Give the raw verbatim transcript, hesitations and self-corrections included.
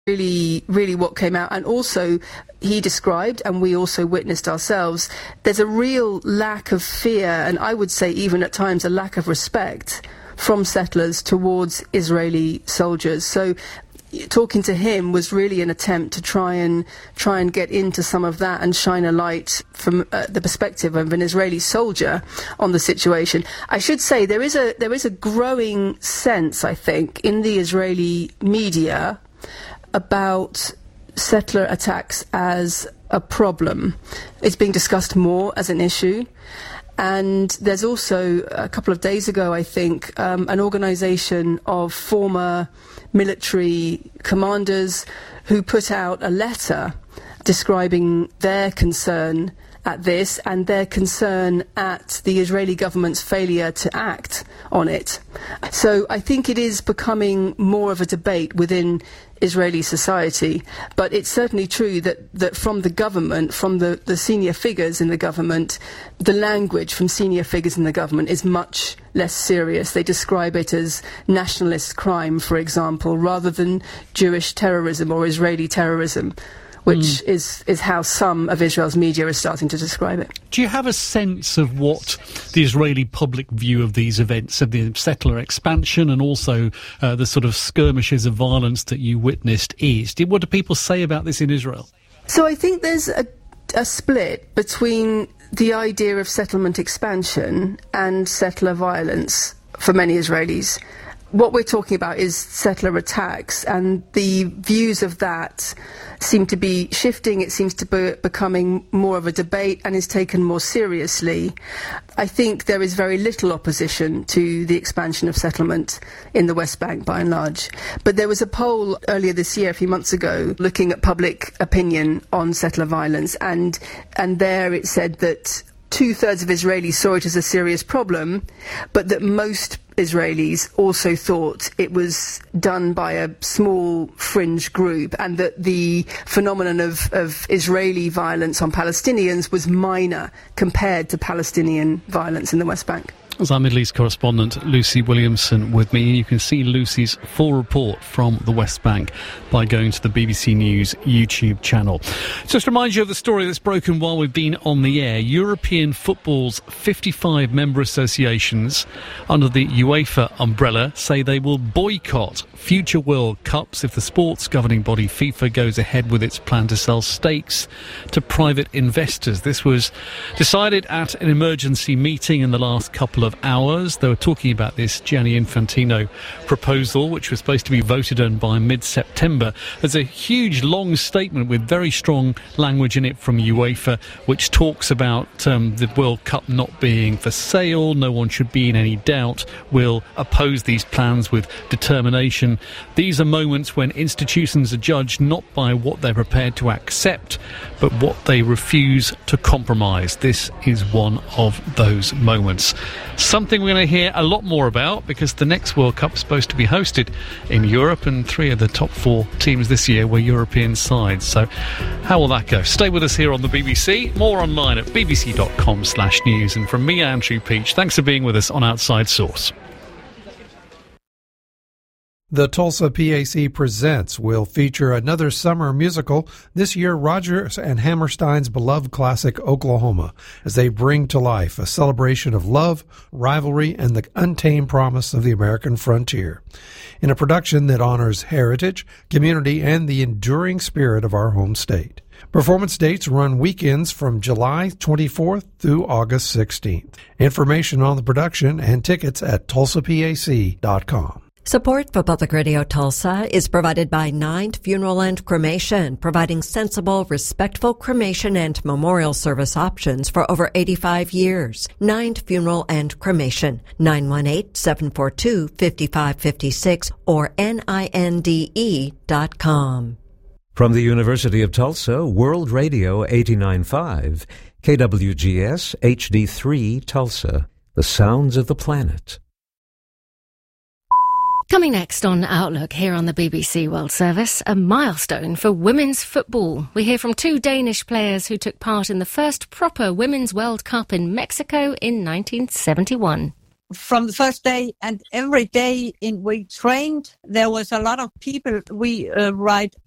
really, really what came out. And also, he described, and we also witnessed ourselves, there's a real lack of fear, and I would say even at times a lack of respect from settlers towards Israeli soldiers. So talking to him was really an attempt to try and try and get into some of that and shine a light from uh, the perspective of an Israeli soldier on the situation. I should say there is a there is a growing sense, I think, in the Israeli media about settler attacks as a problem. It's being discussed more as an issue. And there's also, a couple of days ago, I think, um, an organisation of former military commanders who put out a letter describing their concern at this and their concern at the Israeli government's failure to act on it. So I think it is becoming more of a debate within Israeli society, but it's certainly true that, that from the government, from the, the senior figures in the government, the language from senior figures in the government is much less serious. They describe it as nationalist crime, for example, rather than Jewish terrorism or Israeli terrorism, which mm. is, is how some of Israel's media is starting to describe it. Do you have a sense of what the Israeli public view of these events, of the settler expansion and also uh, the sort of skirmishes of violence that you witnessed is? What do people say about this in Israel? So I think there's a, a split between the idea of settlement expansion and settler violence for many Israelis. What we're talking about is settler attacks, and the views of that seem to be shifting. It seems to be becoming more of a debate and is taken more seriously. I think there is very little opposition to the expansion of settlement in the West Bank by and large. But there was a poll earlier this year, a few months ago, looking at public opinion on settler violence, and and there it said that two-thirds of Israelis saw it as a serious problem, but that most Israelis also thought it was done by a small fringe group, and that the phenomenon of, of Israeli violence on Palestinians was minor compared to Palestinian violence in the West Bank. As our Middle East correspondent Lucy Williamson with me. You can see Lucy's full report from the West Bank by going to the B B C News YouTube channel. Just to remind you of the story that's broken while we've been on the air. European football's fifty-five member associations under the UEFA umbrella say they will boycott future World Cups if the sports governing body FIFA goes ahead with its plan to sell stakes to private investors. This was decided at an emergency meeting in the last couple of hours. They were talking about this Gianni Infantino proposal, which was supposed to be voted on by mid-September. There's a huge, long statement with very strong language in it from UEFA, which talks about um, the World Cup not being for sale. No one should be in any doubt. We'll oppose these plans with determination. These are moments when institutions are judged not by what they're prepared to accept, but what they refuse to compromise. This is one of those moments. Something we're going to hear a lot more about, because the next World Cup is supposed to be hosted in Europe, and three of the top four teams this year were European sides. So how will that go? Stay with us here on the B B C. More online at bbc.com slash news. And from me, Andrew Peach, thanks for being with us on Outside Source. The Tulsa P A C Presents will feature another summer musical, this year Rodgers and Hammerstein's beloved classic Oklahoma, as they bring to life a celebration of love, rivalry, and the untamed promise of the American frontier, in a production that honors heritage, community, and the enduring spirit of our home state. Performance dates run weekends from July twenty-fourth through August sixteenth. Information on the production and tickets at tulsa p a c dot com. Support for Public Radio Tulsa is provided by Nine Funeral and Cremation, providing sensible, respectful cremation and memorial service options for over eighty-five years. Nine Funeral and Cremation, nine one eight, seven four two, five five five six or N I N D E dot com. From the University of Tulsa, World Radio eighty-nine point five, K W G S H D three Tulsa, the sounds of the planet. Coming next on Outlook here on the B B C World Service, a milestone for women's football. We hear from two Danish players who took part in the first proper Women's World Cup in Mexico in nineteen seventy-one. From the first day and every day in we trained, there was a lot of people. We uh, write